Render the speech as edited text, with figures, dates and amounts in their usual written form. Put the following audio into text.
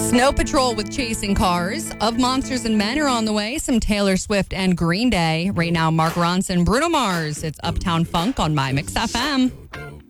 Snow Patrol with Chasing Cars. Of Monsters and Men are on the way. Some Taylor Swift and Green Day. Right now, Mark Ronson, Bruno Mars. It's Uptown Funk on My Mix FM.